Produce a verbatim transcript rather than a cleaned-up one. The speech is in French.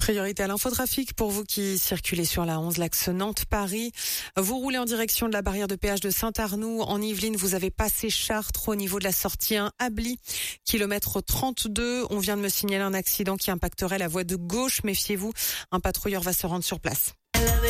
Priorité à l'infotrafic pour vous qui circulez sur la onze, l'axe Nantes-Paris. Vous roulez en direction de la barrière de péage de Saint-Arnoux. En Yvelines, vous avez passé Chartres au niveau de la sortie un, Ably, kilomètre trente-deux. On vient de me signaler un accident qui impacterait la voie de gauche. Méfiez-vous, un patrouilleur va se rendre sur place.